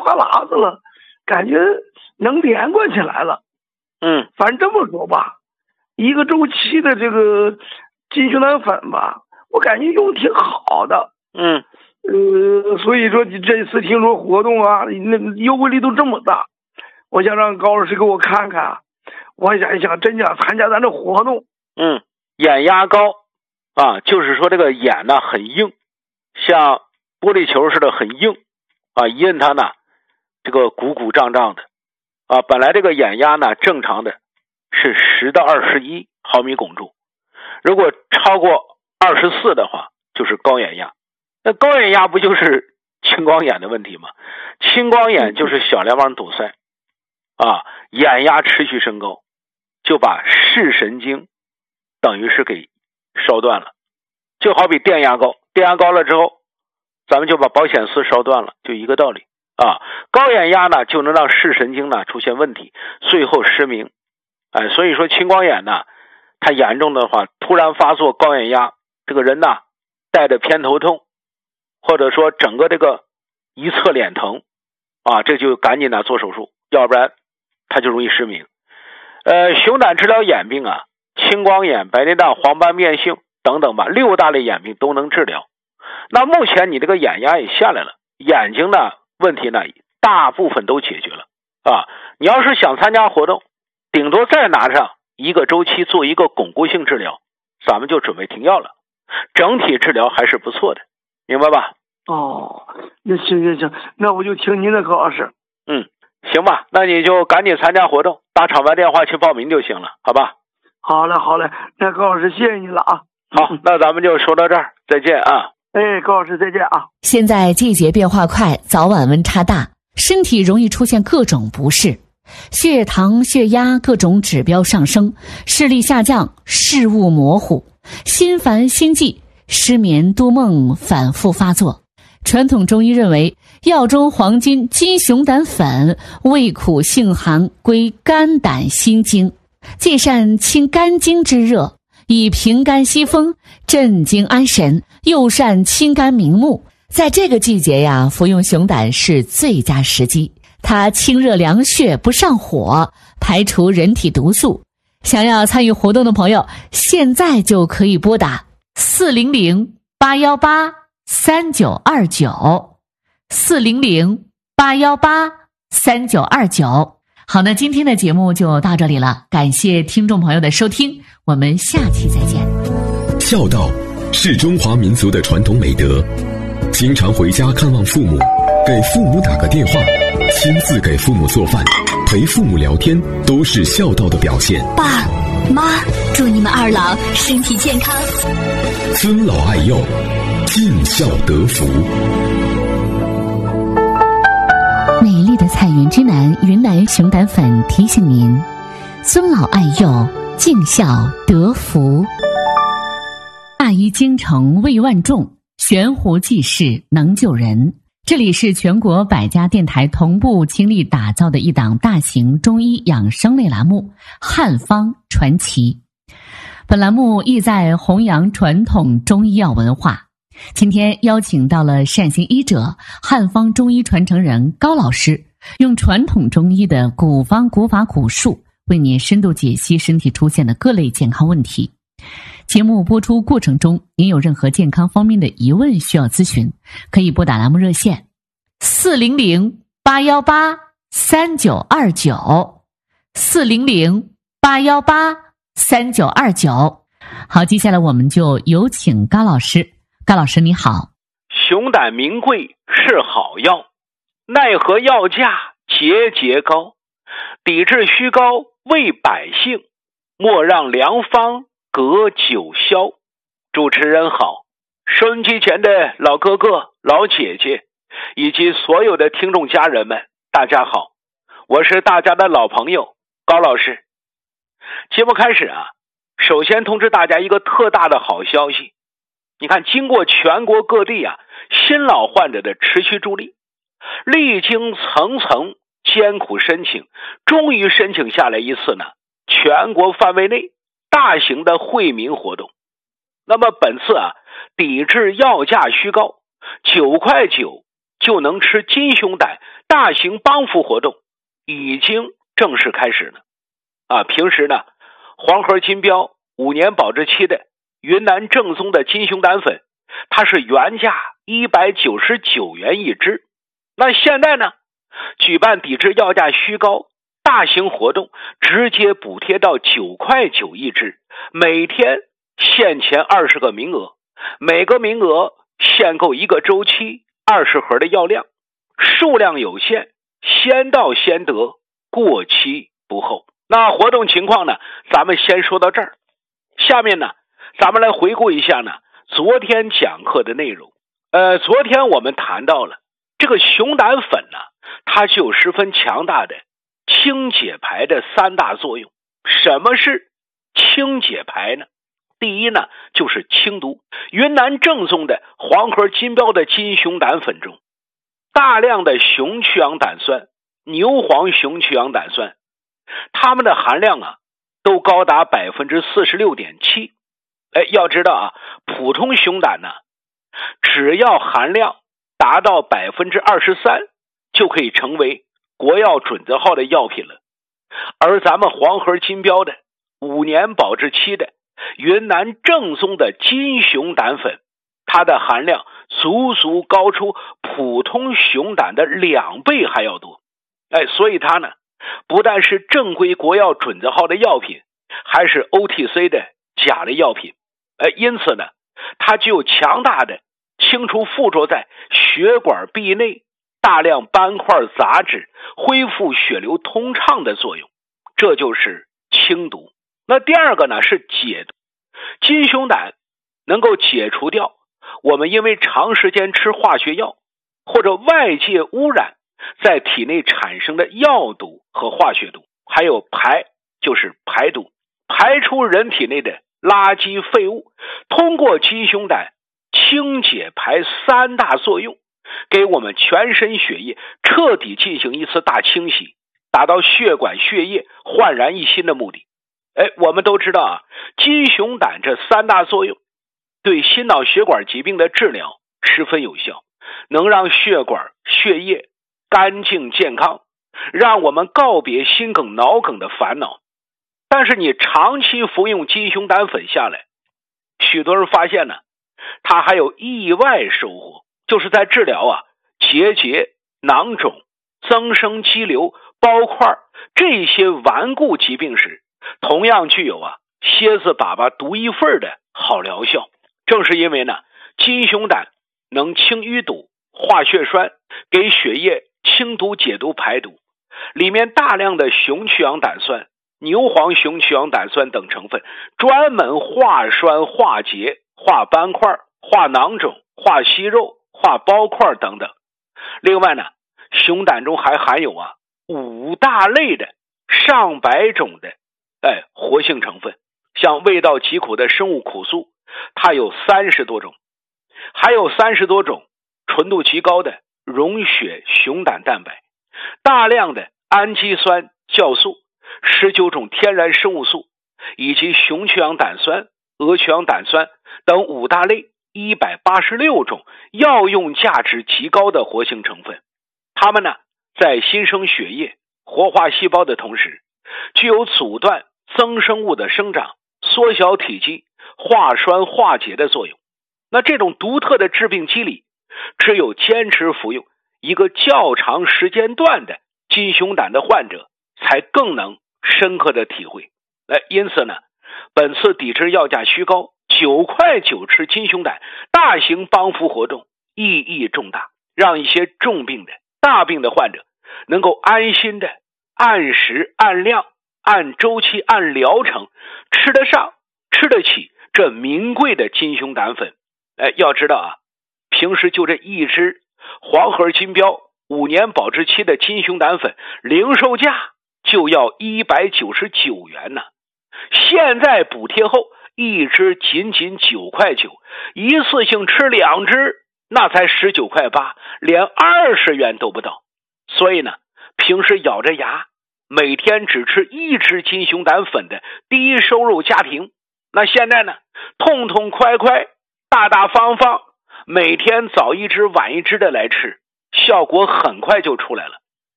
哈喇子了，感觉能连贯起来了。反正这么说吧，一个周期的这个金熊胆粉吧，我感觉用挺好的。所以说你这次听说活动啊，那优惠力度这么大，我想让高老师给我看看，我想真想参加咱这活动。 眼压高啊，就是说这个眼呢很硬，像玻璃球似的很硬啊，一摁它呢，这个鼓鼓胀胀的啊。本来这个眼压呢正常的是10到21毫米汞柱，如果超过24的话，就是高眼压。那高眼压不就是青光眼的问题吗？青光眼就是小联网堵塞啊，眼压持续升高，就把视神经等于是给烧断了。就好比电压高，电压高了之后，咱们就把保险丝烧断了，就一个道理啊。高眼压呢就能让视神经呢出现问题，最后失明。所以说青光眼呢，它严重的话突然发作高眼压，这个人呢带着偏头痛，或者说整个这个一侧脸疼啊，这就赶紧呢做手术，要不然他就容易失明。熊胆治疗眼病啊，青光眼、白内障、黄斑变性等等吧，6大类眼病都能治疗。那目前你这个眼压也下来了，眼睛呢问题呢大部分都解决了啊。你要是想参加活动，顶多再拿上一个周期做一个巩固性治疗，咱们就准备停药了。整体治疗还是不错的，明白吧？ 那行，那我就听您的，高老师。 行吧，那你就赶紧参加活动，打场外电话去报名就行了，好吧？ 好嘞，那高老师谢谢你了啊。 好，那咱们就说到这儿，再见啊。 高老师再见啊。 现在季节变化快，早晚温差大，身体容易出现各种不适，血糖、血压各种指标上升，视力下降，视物模糊，心烦心悸，失眠多梦反复发作。传统中医认为，药中黄金金熊胆粉味苦性寒，归肝胆心经，既善清肝经之热，以平肝息风，镇惊安神，又善清肝明目。在这个季节呀，服用熊胆是最佳时机。它清热凉血，不上火，排除人体毒素。想要参与活动的朋友，现在就可以拨打400-818-3929，400-818-3929。好，那今天的节目就到这里了，感谢听众朋友的收听，我们下期再见。 孝道是中华民族的传统美德，经常回家看望父母，给父母打个电话，亲自给父母做饭，陪父母聊天，都是孝道的表现。 爸妈，祝你们二老身体健康， 尊老爱幼，尽孝得福。 美丽的彩云之南云南熊胆粉提醒您：尊老爱幼，尽孝得福。大医精诚，为万众，悬壶济世，能救人。这里是全国100家电台同步倾力打造的一档大型中医养生类栏目《汉方传奇》。本栏目意在弘扬传统中医药文化。今天邀请到了善行医者、汉方中医传承人高老师，用传统中医的古方古法古术，为您深度解析身体出现的各类健康问题。节目播出过程中，您有任何健康方面的疑问需要咨询，可以拨打栏目热线400-818-3929，400-818-3929。好，接下来我们就有请高老师。高老师你好。 熊胆名贵是好药，奈何药价节节高，抵制虚高为百姓，莫让良方隔九霄。主持人好，收音机前的老哥哥老姐姐以及所有的听众家人们，大家好，我是大家的老朋友高老师。节目开始啊，首先通知大家一个特大的好消息。你看，经过全国各地啊新老患者的持续助力，历经层层艰苦申请，终于申请下来一次呢全国范围内大型的惠民活动。那么本次啊，抵制药价虚高，9.9块就能吃金熊胆大型帮扶活动已经正式开始了。平时呢，黄河金标5年保质期的云南正宗的金熊胆粉，它是原价199元一支。那现在呢，举办抵制药价虚高大型活动，直接补贴到9.9块一支，每天限前20个名额，每个名额限购1个周期20盒的药量，数量有限，先到先得，过期不候。那活动情况呢，咱们先说到这儿。下面呢，咱们来回顾一下呢昨天讲课的内容。昨天我们谈到了这个熊胆粉呢，它具有十分强大的清解排的3大作用。什么是清解排呢？第一呢，就是清毒。云南正宗的黄河金标的金熊胆粉中，大量的熊去氧胆酸、牛黄熊去氧胆酸，它们的含量都高达 46.7%。要知道普通熊胆呢，只要含量达到 23%， 就可以成为国药准字号的药品了。而咱们黄河金标的5年保质期的云南正宗的金熊胆粉，它的含量足足高出普通熊胆的2倍还要多。所以它呢，不但是正规国药准字号的药品，还是 OTC 的假的药品。因此呢，它具有强大的清除附着在血管壁内大量斑块杂质，恢复血流通畅的作用，这就是清毒。那第二个呢，是解毒。金熊胆能够解除掉我们因为长时间吃化学药或者外界污染在体内产生的药毒和化学毒。还有排，就是排毒，排出人体内的垃圾废物，通过金熊胆清解排3大作用，给我们全身血液彻底进行一次大清洗，达到血管血液焕然一新的目的。我们都知道金熊胆这3大作用对心脑血管疾病的治疗十分有效，能让血管血液干净健康，让我们告别心梗脑梗的烦恼。但是你长期服用金熊胆粉下来，许多人发现呢，它还有意外收获，就是在治疗结节、囊肿、增生肌瘤、包块这些顽固疾病时，同样具有蝎子粑粑独一份的好疗效。正是因为呢，金熊胆能清淤堵、化血栓，给血液清毒解毒排毒，里面大量的熊去氧胆酸、牛黄熊去氧胆酸等成分，专门化栓、化结、化斑块、化囊肿、化息肉、化包块等等。另外呢，熊胆中还含有5大类的上百种的活性成分，像味道极苦的生物苦素，它有30多种，还有30多种纯度极高的溶血熊胆蛋白，大量的氨基酸酵素，19种天然生物素，以及熊去氧胆酸、鹅去氧胆酸等5大类186种药用价值极高的活性成分。它们呢，在新生血液、活化细胞的同时，具有阻断增生物的生长、缩小体积、化栓化结的作用。那这种独特的致病机理，只有坚持服用一个较长时间段的金熊胆的患者才更能深刻的体会。因此呢，本次抵制药价虚高9.9块吃金熊胆大型帮扶活动意义重大，让一些重病的大病的患者能够安心的按时按量按周期按疗程吃得上吃得起这名贵的金熊胆粉。要知道平时就这一支黄河金标5年保质期的金熊胆粉零售价就要199元呢，现在补贴后一支仅9.9块，一次性吃2支那才19.8块，连20元都不到。所以呢，平时咬着牙每天只吃1支金熊胆粉的低收入家庭，那现在呢，痛痛快快大大方方每天早1支晚1支的来吃， 效果很快就出来了。